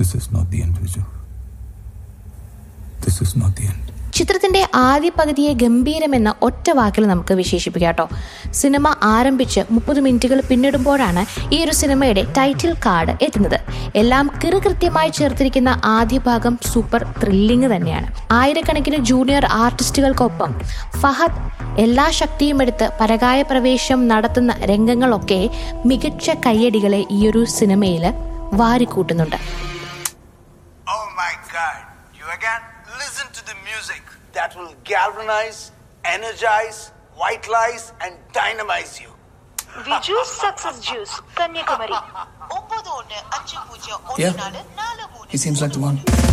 This is not the end, Viju. This is not the end. ചിത്രത്തിന്റെ ആദ്യ പകുതിയെ ഗംഭീരമെന്ന ഒറ്റ വാക്കിൽ നമുക്ക് വിശേഷിപ്പിക്കാം കേട്ടോ. സിനിമ ആരംഭിച്ച് 30 മിനിറ്റുകൾ പിന്നിടുമ്പോഴാണ് ഈ ഒരു സിനിമയുടെ ടൈറ്റിൽ കാർഡ് എത്തുന്നത്. എല്ലാം കൃത്യമായി ചേർത്തിരിക്കുന്ന ആദ്യ ഭാഗം സൂപ്പർ ത്രില്ലിംഗ് തന്നെയാണ്. ആയിരക്കണക്കിന് ജൂനിയർ ആർട്ടിസ്റ്റുകൾക്കൊപ്പം ഫഹദ് എല്ലാ ശക്തിയും എടുത്ത് പരകായ പ്രവേശം നടത്തുന്ന രംഗങ്ങളൊക്കെ മികച്ച കയ്യടികളെ ഈ ഒരു സിനിമയിൽ വാരിക്കൂട്ടുന്നുണ്ട്. Oh my God, you again? Listen to the music that will galvanize, energize, vitalize and dynamize you. Viju Success Juice, Kanyakumari. Yeah, he seems like the one.